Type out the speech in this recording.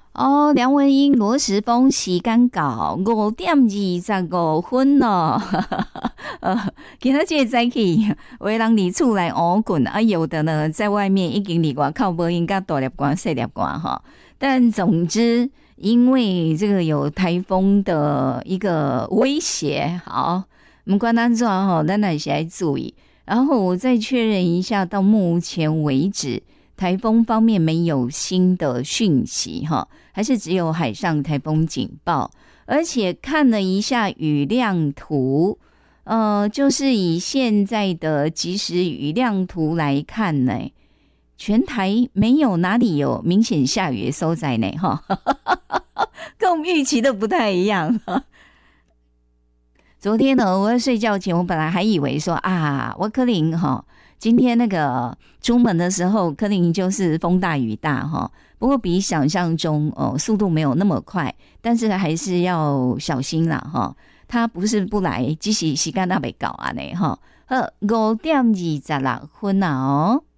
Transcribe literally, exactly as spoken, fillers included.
哦，梁文音、罗时丰时间到五点二十五分咯。呃，今仔这个早起，有的人伫厝内乌困，啊，有的呢在外面已经离外口无应该大粒光、小粒光哈。但总之，因为这个有台风的一个威胁，好，不管怎样哈，咱还是要注意。然后我再确认一下，到目前为止，台风方面没有新的讯息哈，还是只有海上台风警报。而且看了一下雨量图，呃，就是以现在的即时雨量图来看呢，全台没有哪里有明显下雨的所在呢哈，跟我们预期的不太一样。昨天呢，我在睡觉前，我本来还以为说啊，我可能哈，今天那个出门的时候，可能就是风大雨大哈。不过比想象中哦，速度没有那么快，但是还是要小心啦哈。它不是不来，只是时间还没到啊呢哈。好，五点二十六分啊哦。